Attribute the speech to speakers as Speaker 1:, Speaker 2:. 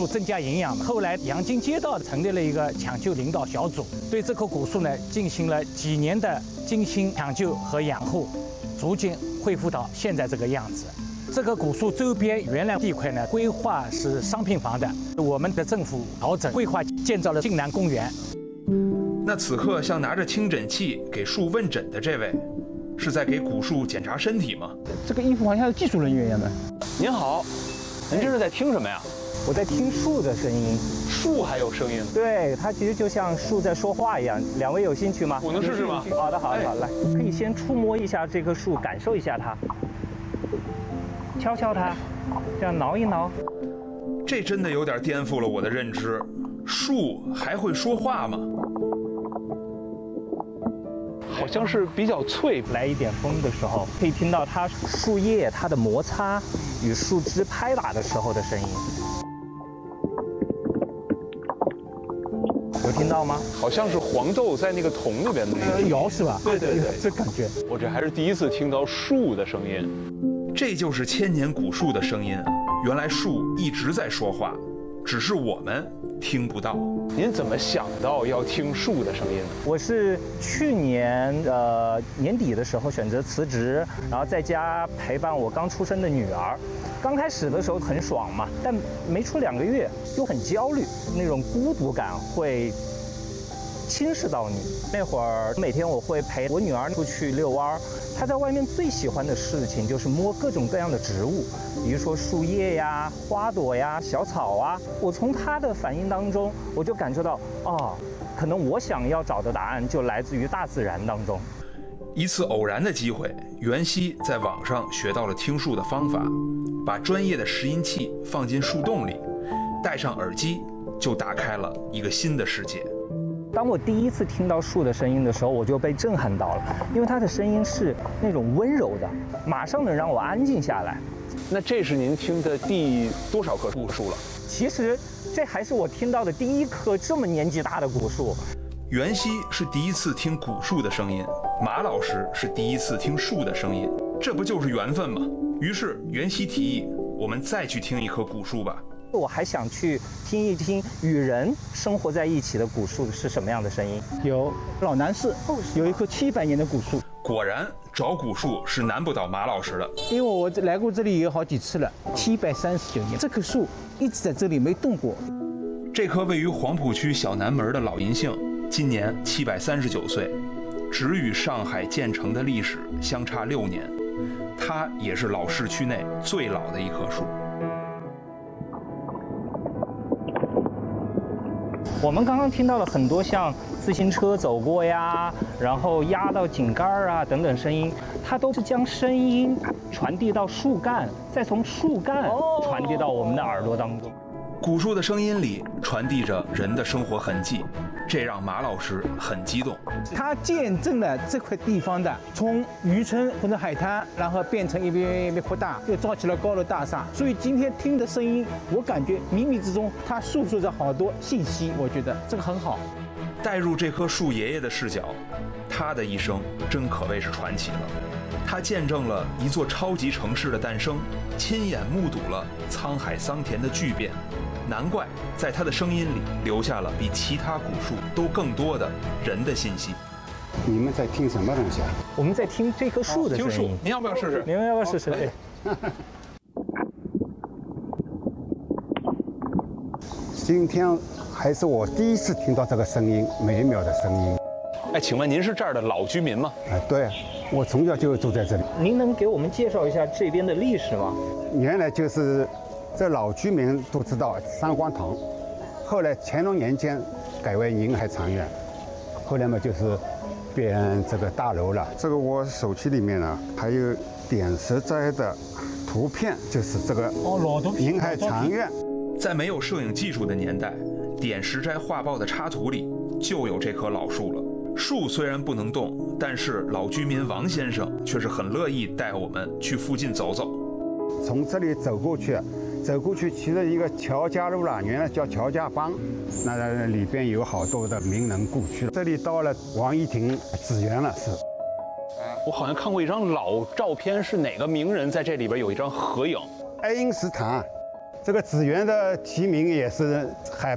Speaker 1: 树增加营养。后来阳金街道成立了一个抢救领导小组，对这棵古树呢进行了几年的精心抢救和养护，逐渐恢复到现在这个样子。这棵古树周边原来地块呢规划是商品房的，我们的政府调整规划建造了晋南公园。
Speaker 2: 那此刻像拿着听诊器给树问诊的这位，是在给古树检查身体吗？
Speaker 3: 这个衣服好像是技术人员一样的。
Speaker 4: 您好，您这是在听什么呀？
Speaker 5: 我在听树的声音。
Speaker 4: 树还有声音？
Speaker 5: 对，它其实就像树在说话一样。两位有兴趣吗？
Speaker 4: 我能试试吗？
Speaker 5: 好的，好的，好，来，可以先触摸一下这棵树，感受一下它，敲敲它，这样挠一挠。
Speaker 2: 这真的有点颠覆了我的认知，树还会说话吗？
Speaker 4: 好像是比较脆。
Speaker 5: 来一点风的时候，可以听到它树叶它的摩擦与树枝拍打的时候的声音。有听到吗？
Speaker 4: 好像是黄豆在那个桶里边的那个
Speaker 1: 摇是吧？
Speaker 4: 对对对，
Speaker 1: 这感觉。
Speaker 4: 我这还是第一次听到树的声音。
Speaker 2: 这就是千年古树的声音。原来树一直在说话，只是我们听不到。
Speaker 4: 您怎么想到要听树的声音呢？
Speaker 5: 我是去年年底的时候选择辞职，然后在家陪伴我刚出生的女儿。刚开始的时候很爽嘛，但没出2个月又很焦虑，那种孤独感会侵蚀到你。那会儿每天我会陪我女儿出去遛弯儿，她在外面最喜欢的事情就是摸各种各样的植物，比如说树叶呀、花朵呀、小草啊。我从她的反应当中，我就感受到，哦，可能我想要找的答案就来自于大自然当中。
Speaker 2: 一次偶然的机会，袁熙在网上学到了听树的方法，把专业的拾音器放进树洞里，戴上耳机就打开了一个新的世界。
Speaker 5: 当我第一次听到树的声音的时候，我就被震撼到了，因为它的声音是那种温柔的，马上能让我安静下来。
Speaker 4: 那这是您听的第多少棵古树了？
Speaker 5: 其实这还是我听到的第一棵这么年纪大的古树。
Speaker 2: 袁熙是第一次听古树的声音，马老师是第一次听树的声音，这不就是缘分吗？于是袁熙提议，我们再去听一棵古树吧。
Speaker 5: 我还想去听一听与人生活在一起的古树是什么样的声音。
Speaker 3: 有老南市有一棵700年的古树。
Speaker 2: 果然找古树是难不倒马老师的，
Speaker 3: 因为我来过这里有好几次了，739年，这棵树一直在这里没动过。
Speaker 2: 这棵位于黄浦区小南门的老银杏，今年739岁，只与上海建成的历史相差6年，它也是老市区内最老的一棵树。
Speaker 5: 我们刚刚听到了很多像自行车走过呀，然后压到井盖啊等等声音，它都是将声音传递到树干，再从树干传递到我们的耳朵当中。
Speaker 2: 古树的声音里传递着人的生活痕迹，这让马老师很激动。
Speaker 3: 它见证了这块地方的从渔村或者海滩，然后变成一边扩大，又造起了高楼大厦。所以今天听的声音，我感觉冥冥之中它诉说着好多信息，我觉得这个很好。
Speaker 2: 带入这棵树爷爷的视角，他的一生真可谓是传奇了。他见证了一座超级城市的诞生，亲眼目睹了沧海桑田的巨变。难怪在他的声音里留下了比其他古树都更多的人的信息。
Speaker 6: 你们在听什么东西啊？
Speaker 5: 我们在听这棵树的声音。
Speaker 4: 听树，您要不要试试？
Speaker 5: 你们要不要试试？对。
Speaker 6: 今天还是我第一次听到这个声音，美妙的声音。
Speaker 4: 哎，请问您是这儿的老居民吗？
Speaker 6: 对，我从小就住在这里。
Speaker 5: 您能给我们介绍一下这边的历史吗？
Speaker 6: 原来就是这老居民都知道三光堂，后来乾隆年间改为宁海长院，后来嘛就是变这个大楼了。这个我手机里面呢还有点石斋的图片，就是这个
Speaker 1: 老图片
Speaker 6: 宁海长院。
Speaker 2: 在没有摄影技术的年代，点石斋画报的插图里就有这棵老树了。树虽然不能动，但是老居民王先生却是很乐意带我们去附近走走。
Speaker 6: 从这里走过去，其实一个乔家路了，原来叫乔家浜，那里边有好多的名人故居。这里到了王一亭紫园了，是。
Speaker 4: 我好像看过一张老照片，是哪个名人在这里边有一张合影？
Speaker 6: 爱因斯坦， 这个资源的提名也是还